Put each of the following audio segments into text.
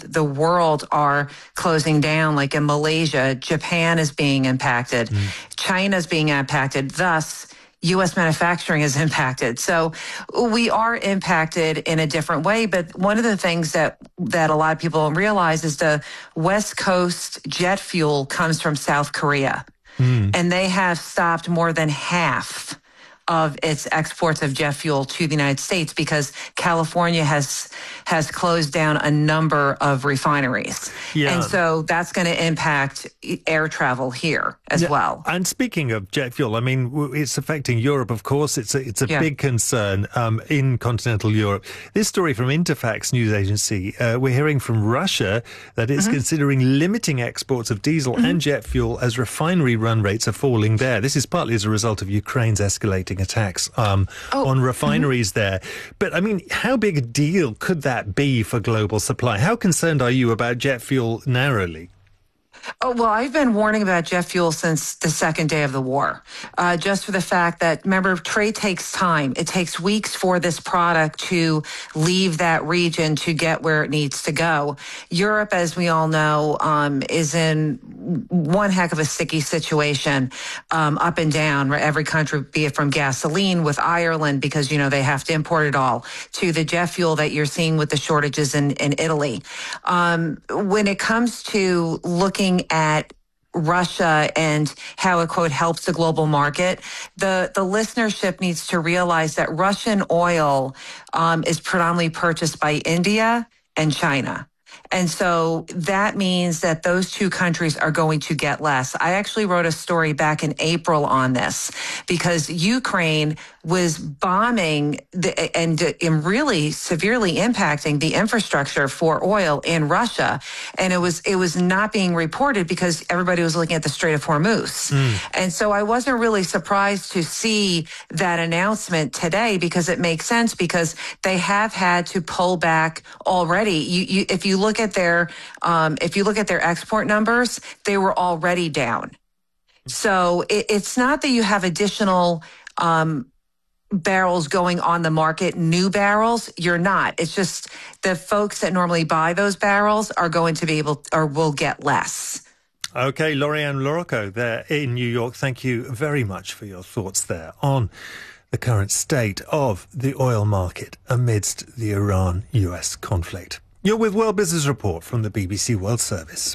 the world are closing down, like in Malaysia, Japan is being impacted, China is being impacted, thus U.S. manufacturing is impacted. So we are impacted in a different way. But one of the things that a lot of people don't realize is the West Coast jet fuel comes from South Korea. And they have stopped more than half of its exports of jet fuel to the United States because California has closed down a number of refineries. Yeah. And so that's going to impact air travel here as well. And speaking of jet fuel, I mean, it's affecting Europe, of course. It's a big concern in continental Europe. This story from Interfax news agency, we're hearing from Russia that it's considering limiting exports of diesel and jet fuel as refinery run rates are falling there. This is partly as a result of Ukraine's escalating attacks on refineries there. But, I mean, how big a deal could that be for global supply? How concerned are you about jet fuel narrowly? Oh, well, I've been warning about jet fuel since the second day of the war, just for the fact that, remember, trade takes time. It takes weeks for this product to leave that region to get where it needs to go. Europe, as we all know, is in one heck of a sticky situation, up and down. Every country, be it from gasoline with Ireland, because, you know, they have to import it all, to the jet fuel that you're seeing with the shortages in Italy. When it comes to looking at Russia and how it, quote, helps the global market, the listenership needs to realize that Russian oil is predominantly purchased by India and China. And so that means that those two countries are going to get less. I actually wrote a story back in April on this because Ukraine was bombing and really severely impacting the infrastructure for oil in Russia. And it was not being reported because everybody was looking at the Strait of Hormuz. And so I wasn't really surprised to see that announcement today because it makes sense because they have had to pull back already. If you look at their export numbers, they were already down. So it's not that you have additional barrels going on the market, new barrels. You're not. It's just the folks that normally buy those barrels are going to be able or will get less. Okay, Lori-Ann Larocco there in New York. Thank you very much for your thoughts there on the current state of the oil market amidst the Iran-US conflict. You're with World Business Report from the BBC World Service.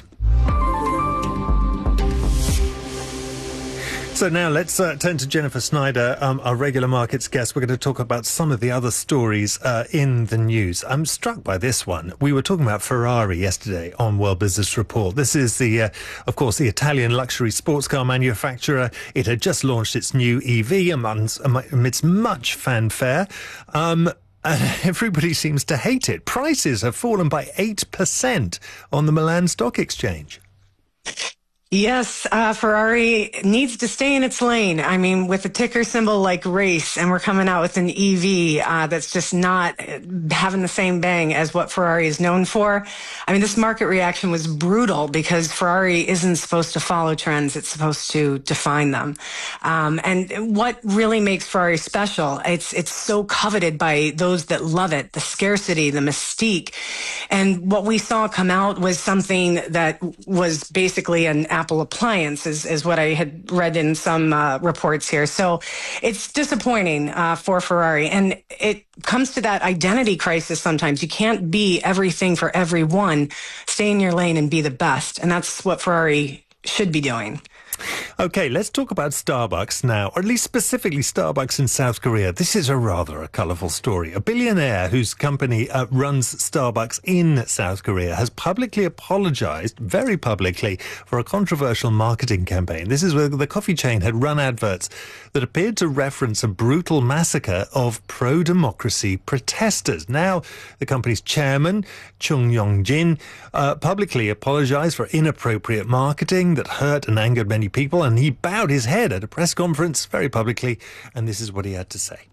So now let's turn to Jennifer Snyder, our regular markets guest. We're going to talk about some of the other stories in the news. I'm struck by this one. We were talking about Ferrari yesterday on World Business Report. This is of course, the Italian luxury sports car manufacturer. It had just launched its new EV amidst much fanfare. Everybody seems to hate it. Prices have fallen by 8% on the Milan Stock Exchange. Yes, Ferrari needs to stay in its lane. I mean, with a ticker symbol like race, and we're coming out with an EV that's just not having the same bang as what Ferrari is known for. I mean, this market reaction was brutal because Ferrari isn't supposed to follow trends. It's supposed to define them. And what really makes Ferrari special, it's so coveted by those that love it, the scarcity, the mystique. And what we saw come out was something that was basically an Apple appliance is what I had read in some reports here. So it's disappointing for Ferrari. And it comes to that identity crisis sometimes. You can't be everything for everyone. Stay in your lane and be the best. And that's what Ferrari should be doing. Okay, let's talk about Starbucks now, or at least specifically Starbucks in South Korea. This is a colourful story. A billionaire whose company runs Starbucks in South Korea has publicly apologised, very publicly, for a controversial marketing campaign. This is where the coffee chain had run adverts that appeared to reference a brutal massacre of pro-democracy protesters. Now, the company's chairman, Chung Yong-jin, publicly apologised for inappropriate marketing that hurt and angered many people, and he bowed his head at a press conference very publicly, and this is what he had to say.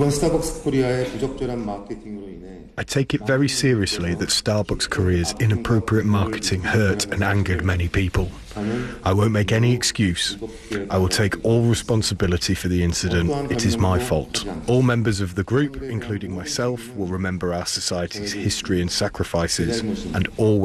I take it very seriously that Starbucks Korea's inappropriate marketing hurt and angered many people. I won't make any excuse. I will take all responsibility for the incident. It is my fault. All members of the group, including myself, will remember our society's history and sacrifices and always